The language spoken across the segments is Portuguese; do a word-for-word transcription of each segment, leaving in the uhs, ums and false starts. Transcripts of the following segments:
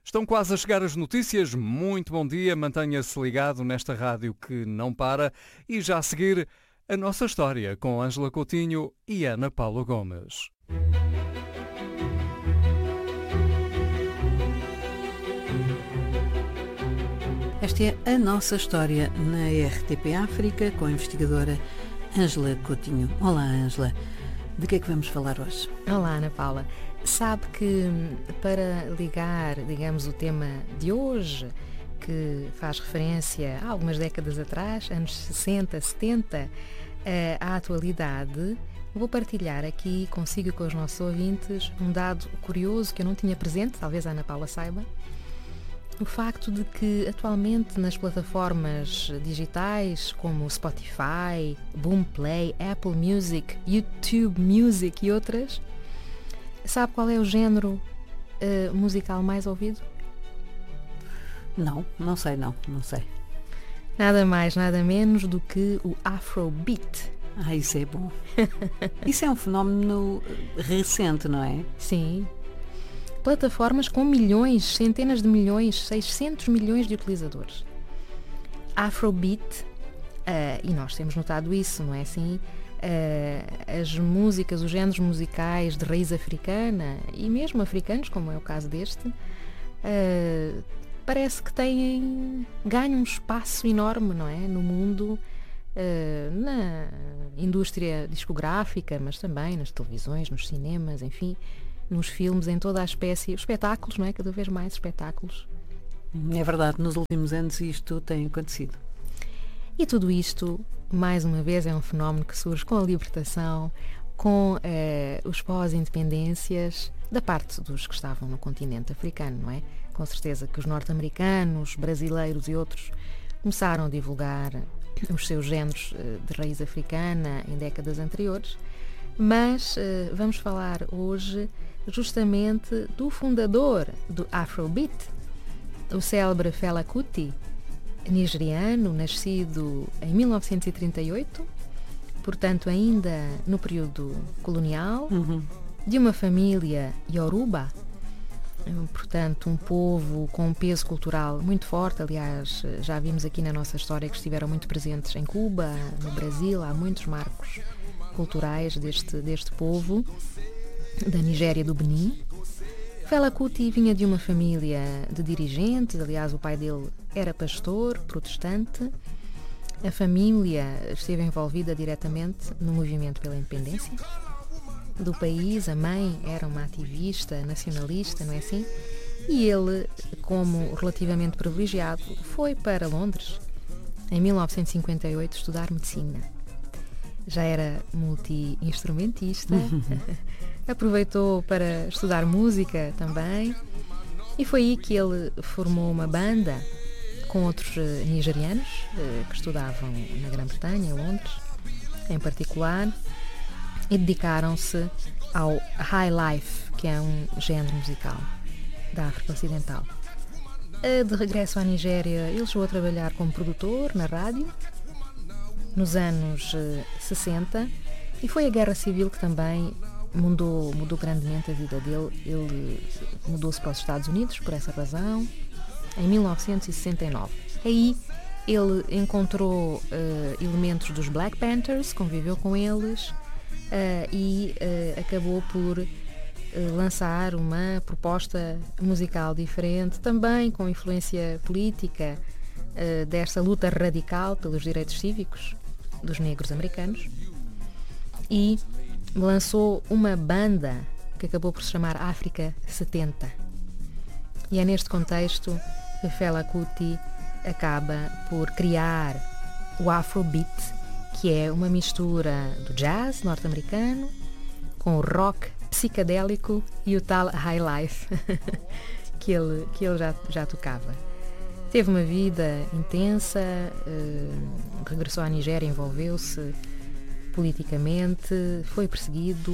Estão quase a chegar as notícias. Muito bom dia, mantenha-se ligado nesta rádio que não para. E já a seguir, a nossa história com Ângela Coutinho e Ana Paula Gomes. Esta é a nossa história na R T P África com a investigadora Ângela Coutinho. Olá, Ângela. De que é que vamos falar hoje? Olá, Ana Paula. Sabe que para ligar, digamos, o tema de hoje, que faz referência a algumas décadas atrás, anos sessenta, setenta, à atualidade, vou partilhar aqui consigo e com os nossos ouvintes um dado curioso que eu não tinha presente, talvez a Ana Paula saiba. O facto de que atualmente nas plataformas digitais como Spotify, Boomplay, Apple Music, YouTube Music e outras, sabe qual é o género uh, musical mais ouvido? Não, não sei, não, não sei. Nada mais, nada menos do que o Afrobeat. Ah, isso é bom. Isso é um fenómeno recente, não é? Sim. Plataformas com milhões, centenas de milhões, seiscentos milhões de utilizadores. Afrobeat, uh, e nós temos notado isso, não é assim? Uh, as músicas, os géneros musicais de raiz africana e mesmo africanos, como é o caso deste, uh, parece que têm, ganham um espaço enorme, não é? No mundo, uh, na indústria discográfica, mas também nas televisões, nos cinemas, enfim, nos filmes, em toda a espécie, espetáculos, não é? Cada vez mais espetáculos. É verdade, nos últimos anos isto tem acontecido. E tudo isto, mais uma vez, é um fenómeno que surge com a libertação, com eh, os pós-independências, da parte dos que estavam no continente africano, não é? Com certeza que os norte-americanos, brasileiros e outros começaram a divulgar os seus géneros eh, de raiz africana em décadas anteriores, mas eh, vamos falar hoje justamente do fundador do Afrobeat, o célebre Fela Kuti, nigeriano, nascido em mil novecentos e trinta e oito, portanto ainda no período colonial, uhum. de uma família Yoruba, portanto um povo com um peso cultural muito forte. Aliás, já vimos aqui na nossa história que estiveram muito presentes em Cuba, no Brasil, há muitos marcos culturais deste, deste povo, da Nigéria e do Benin. Fela Kuti vinha de uma família de dirigentes, aliás o pai dele era pastor, protestante. A família esteve envolvida diretamente no movimento pela independência do país. A mãe era uma ativista nacionalista, não é assim? E ele, como relativamente privilegiado, foi para Londres em mil novecentos e cinquenta e oito estudar medicina. Já era multi-instrumentista, aproveitou para estudar música também, e foi aí que ele formou uma banda com outros nigerianos que estudavam na Grã-Bretanha, em Londres, em particular, e dedicaram-se ao High Life, que é um género musical da África Ocidental. De regresso à Nigéria, ele chegou a trabalhar como produtor na rádio nos anos sessenta, e foi a Guerra Civil que também mudou, mudou grandemente a vida dele. Ele mudou-se para os Estados Unidos por essa razão, em mil novecentos e sessenta e nove. Aí ele encontrou uh, elementos dos Black Panthers, conviveu com eles uh, e uh, acabou por uh, lançar uma proposta musical diferente, também com influência política uh, desta luta radical pelos direitos cívicos dos negros americanos, e lançou uma banda que acabou por se chamar África setenta. E é neste contexto que Fela Kuti acaba por criar o Afrobeat, que é uma mistura do jazz norte-americano com o rock psicadélico e o tal high life que ele, que ele já, já tocava. Teve uma vida intensa, uh, regressou à Nigéria, envolveu-se politicamente, foi perseguido,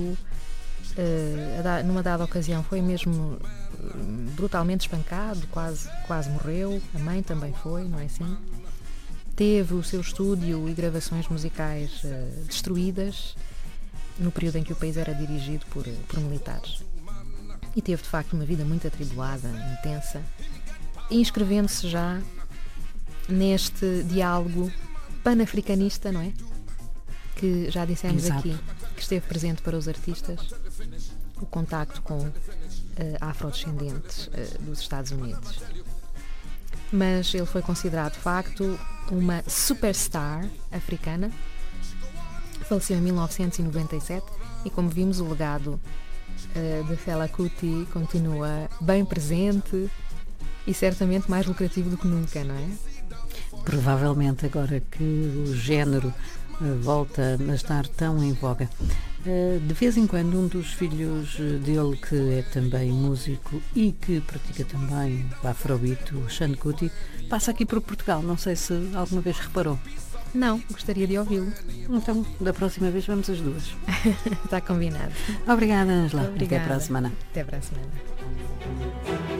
uh, numa dada ocasião foi mesmo brutalmente espancado, quase, quase morreu. A mãe também foi, não é assim? Teve o seu estúdio e gravações musicais uh, destruídas no período em que o país era dirigido por, por militares. e teve de facto uma vida muito atribulada, intensa, inscrevendo-se já neste diálogo panafricanista, não é? Que já dissemos Exato. aqui, que esteve presente para os artistas, o contacto com uh, afrodescendentes uh, dos Estados Unidos. Mas ele foi considerado de facto uma superstar africana. Faleceu em mil novecentos e noventa e sete e, como vimos, o legado uh, de Fela Kuti continua bem presente e certamente mais lucrativo do que nunca, não é? Provavelmente agora que o género uh, volta a estar tão em voga. Uh, de vez em quando um dos filhos dele, que é também músico e que pratica também o afrobeat, o Sean Kuti, passa aqui por Portugal. Não sei se alguma vez reparou. Não, gostaria de ouvi-lo. Então, da próxima vez vamos as duas. Está combinado. Obrigada, Ângela. Obrigada. Até para a semana. Até para a semana.